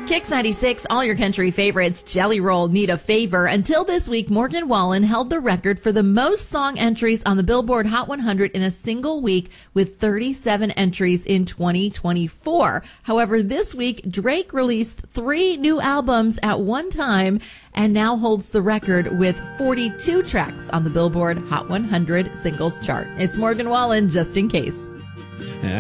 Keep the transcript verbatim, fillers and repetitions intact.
Kix ninety-six, all your country favorites, Jelly Roll, Need a Favor. Until this week, Morgan Wallen held the record for the most song entries on the Billboard Hot one hundred in a single week with thirty-seven entries in twenty twenty-four. However, this week, Drake released three new albums at one time and now holds the record with forty-two tracks on the Billboard Hot one hundred singles chart. It's Morgan Wallen, just in case.